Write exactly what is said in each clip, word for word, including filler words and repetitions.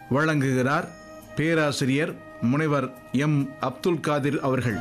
வழங்குகிறார் பேராசிரியர் முனைவர் எம் அப்துல் காதிர் அவர்கள்.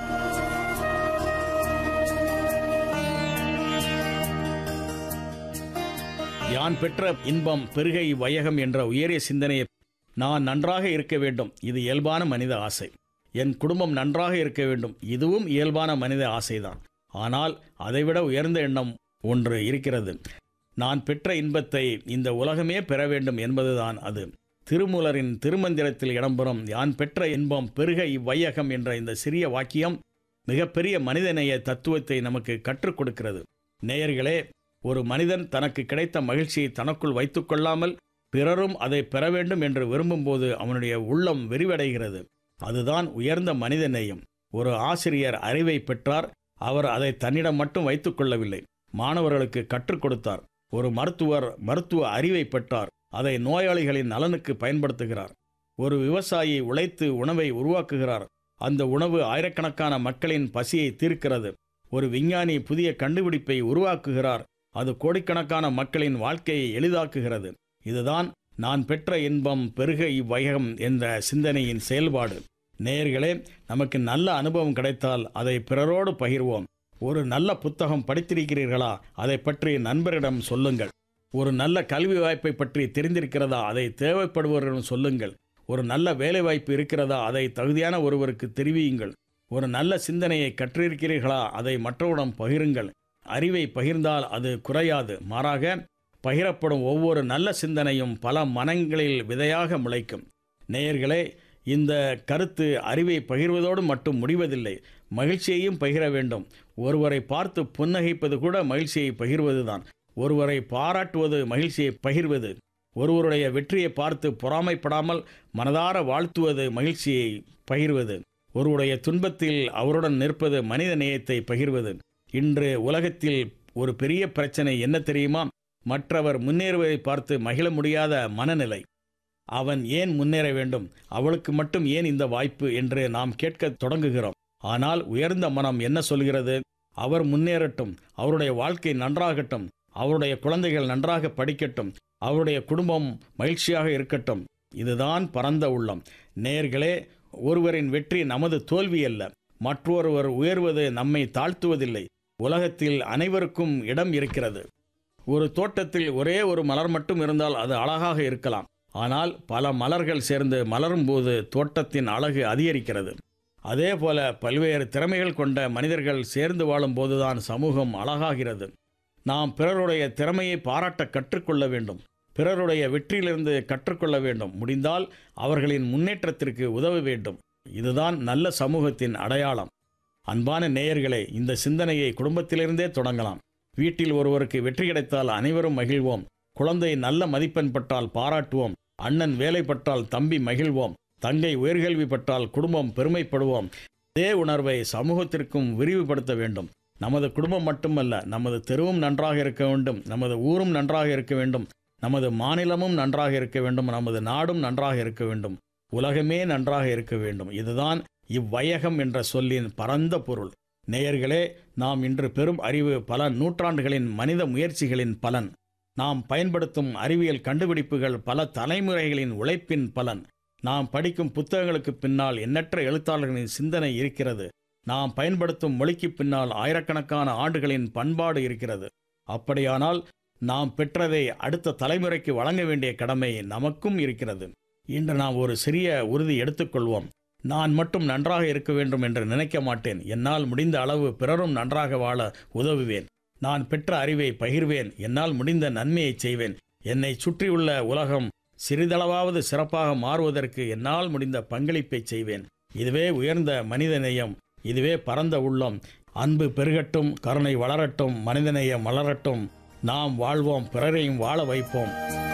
யான் பெற்ற இன்பம் பெருகை வையகம் என்ற உயரிய சிந்தனையை நான் நன்றாக இருக்க வேண்டும், இது இயல்பான மனித ஆசை. என் குடும்பம் நன்றாக இருக்க வேண்டும், இதுவும் இயல்பான மனித ஆசைதான். ஆனால் அதைவிட உயர்ந்த எண்ணம் ஒன்று இருக்கிறது. நான் பெற்ற இன்பத்தை இந்த உலகமே பெற வேண்டும் என்பதுதான் அது. திருமூலரின் திருமந்திரத்தில் இடம்பெறும் யான் பெற்ற இன்பம் பெருக இவ்வையகம் என்ற இந்த சிறிய வாக்கியம் மிகப்பெரிய மனிதநேய தத்துவத்தை நமக்கு கற்றுக் கொடுக்கிறது. நேயர்களே, ஒரு மனிதன் தனக்கு கிடைத்த மகிழ்ச்சியை தனக்குள் வைத்துக் கொள்ளாமல் பிறரும் அதை பெற வேண்டும் என்று விரும்பும்போது அவனுடைய உள்ளம் விரிவடைகிறது. அதுதான் உயர்ந்த மனித நேயம். ஒரு ஆசிரியர் அறிவை பெற்றார். அவர் அதை தன்னிடம் மட்டும் வைத்துக் கொள்ளவில்லை, மாணவர்களுக்கு கற்றுக் கொடுத்தார். ஒரு மருத்துவர் மருத்துவ அறிவை பெற்றார். அதை நோயாளிகளின் நலனுக்கு பயன்படுத்துகிறார். ஒரு விவசாயி உழைத்து உணவை உருவாக்குகிறார். அந்த உணவு ஆயிரக்கணக்கான மக்களின் பசியை தீர்க்கிறது. ஒரு விஞ்ஞானி புதிய கண்டுபிடிப்பை உருவாக்குகிறார். அது கோடிக்கணக்கான மக்களின் வாழ்க்கையை எளிதாக்குகிறது. இதுதான் நான் பெற்ற இன்பம் பெருக இவ்வையகம் என்ற சிந்தனையின் செயல்பாடு. நேயர்களே, நமக்கு நல்ல அனுபவம் கிடைத்தால் அதை பிறரோடு பகிர்வோம். ஒரு நல்ல புத்தகம் படித்திருக்கிறீர்களா? அதை பற்றி நண்பரிடம் சொல்லுங்கள். ஒரு நல்ல கல்வி வாய்ப்பை பற்றி தெரிந்திருக்கிறதா? அதை தேவைப்படுபவர்களிடம் சொல்லுங்கள். ஒரு நல்ல வேலை வாய்ப்பு இருக்கிறதா? அதை தகுதியான ஒருவருக்கு தெரிவியுங்கள். ஒரு நல்ல சிந்தனையை கற்றிருக்கிறீர்களா? அதை மற்றவரிடம் பகிருங்கள். அறிவை பகிர்ந்தால் அது குறையாது, மாறாக பகிரப்படும் ஒவ்வொரு நல்ல சிந்தனையும் பல மனங்களில் விதையாக முளைக்கும். நேயர்களே, இந்த கருத்து அறிவை பகிர்வதோடு மட்டும் முடிவதில்லை, மகிழ்ச்சியையும் பகிர வேண்டும். ஒருவரை பார்த்து புன்னகைப்பது கூட மகிழ்ச்சியை பகிர்வதுதான். ஒருவரை பாராட்டுவது மகிழ்ச்சியை பகிர்வது. ஒருவருடைய வெற்றியை பார்த்து பொறாமைப்படாமல் மனதார வாழ்த்துவது மகிழ்ச்சியை பகிர்வது. ஒருவருடைய துன்பத்தில் அவருடன் நிற்பது மனித நேயத்தை பகிர்வது. இன்று உலகத்தில் ஒரு பெரிய பிரச்சனை என்ன தெரியுமா? மற்றவர் முன்னேறுவதை பார்த்து மகிழ முடியாத மனநிலை. அவன் ஏன் முன்னேற வேண்டும், அவளுக்கு மட்டும் ஏன் இந்த வாய்ப்பு என்று நாம் கேட்க தொடங்குகிறோம். ஆனால் உயர்ந்த மனம் என்ன சொல்கிறது? அவர் முன்னேறட்டும், அவருடைய வாழ்க்கை நன்றாகட்டும், அவருடைய குழந்தைகள் நன்றாக படிக்கட்டும், அவருடைய குடும்பம் மகிழ்ச்சியாக இருக்கட்டும். இதுதான் பரந்த உள்ளம். நேயர்களே, ஒருவரின் வெற்றி நமது தோல்வி அல்ல. மற்றொருவர் உயர்வது நம்மை தாழ்த்துவதில்லை. உலகத்தில் அனைவருக்கும் இடம் இருக்கிறது. ஒரு தோட்டத்தில் ஒரே ஒரு மலர் மட்டும் இருந்தால் அது அழகாக இருக்கலாம். ஆனால் பல மலர்கள் சேர்ந்து மலரும் போது தோட்டத்தின் அழகு அதிகரிக்கிறது. அதே போல பல்வேறு திறமைகள் கொண்ட மனிதர்கள் சேர்ந்து வாழும் போதுதான் சமூகம் அழகாகிறது. நாம் பிறருடைய திறமையை பாராட்ட கற்றுக்கொள்ள வேண்டும். பிறருடைய வெற்றியிலிருந்து கற்றுக்கொள்ள வேண்டும். முடிந்தால் அவர்களின் முன்னேற்றத்திற்கு உதவ வேண்டும். இதுதான் நல்ல சமூகத்தின் அடையாளம். அன்பான நேயர்களே, இந்த சிந்தனையை குடும்பத்திலிருந்தே தொடங்கலாம். வீட்டில் ஒருவருக்கு வெற்றி கிடைத்தால் அனைவரும் மகிழ்வோம். குழந்தை நல்ல மதிப்பெண் பெற்றால் பாராட்டுவோம். அண்ணன் வேலை பெற்றால் தம்பி மகிழ்வோம். தங்கை உயர்கல்வி பெற்றால் குடும்பம் பெருமைப்படுவோம். இதே உணர்வை சமூகத்திற்கும் விரிவுபடுத்த வேண்டும். நமது குடும்பம் மட்டுமல்ல, நமது தெருவும் நன்றாக இருக்க வேண்டும், நமது ஊரும் நன்றாக இருக்க வேண்டும், நமது மாநிலமும் நன்றாக இருக்க வேண்டும், நமது நாடும் நன்றாக இருக்க வேண்டும், உலகமே நன்றாக இருக்க வேண்டும். இதுதான் இவ்வையகம் என்ற சொல்லின் பரந்த பொருள். நேயர்களே, நாம் இன்று பெறும் அறிவு பல நூற்றாண்டுகளின் மனித முயற்சிகளின் பலன். நாம் பயன்படுத்தும் அறிவியல் கண்டுபிடிப்புகள் பல தலைமுறைகளின் உழைப்பின் பலன். நாம் படிக்கும் புத்தகங்களுக்கு பின்னால் எண்ணற்ற எழுத்தாளர்களின் சிந்தனை இருக்கிறது. நாம் பயன்படுத்தும் மொழிக்கு பின்னால் ஆயிரக்கணக்கான ஆண்டுகளின் பண்பாடு இருக்கிறது. அப்படியானால் நாம் பெற்றதை அடுத்த தலைமுறைக்கு வழங்க வேண்டிய கடமை நமக்கும் இருக்கிறது. இன்று நாம் ஒரு சிறிய உறுதி எடுத்துக்கொள்வோம். நான் மட்டும் நன்றாக இருக்க வேண்டும் என்று நினைக்க மாட்டேன். என்னால் முடிந்த அளவு பிறரும் நன்றாக வாழ உதவுவேன். நான் பெற்ற அறிவை பகிர்வேன். என்னால் முடிந்த நன்மையை செய்வேன். என்னை சுற்றியுள்ள உலகம் சிறிதளவாவது சிறப்பாக மாறுவதற்கு என்னால் முடிந்த பங்களிப்பை செய்வேன். இதுவே உயர்ந்த மனித நேயம். இதுவே பரந்த உள்ளம். அன்பு பெருகட்டும், கருணை வளரட்டும், மனிதநேயம் மலரட்டும். நாம் வாழ்வோம், பிறரையும் வாழ வைப்போம்.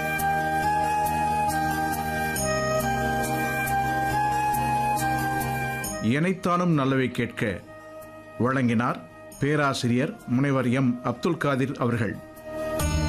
இணைத்தானும் நல்லவை கேட்க வழங்கினார் பேராசிரியர் முனைவர் எம் அப்துல் காதிர் அவர்கள்.